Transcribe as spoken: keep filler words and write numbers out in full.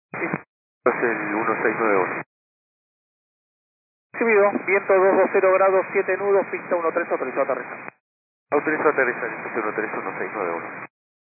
Sí, es el uno seis nueve uno. Recibido, viento doscientos veinte grados, siete nudos, pista uno tres, autorizado a aterrizar. Autorizo aterrizar, estación uno tres uno seis nueve uno.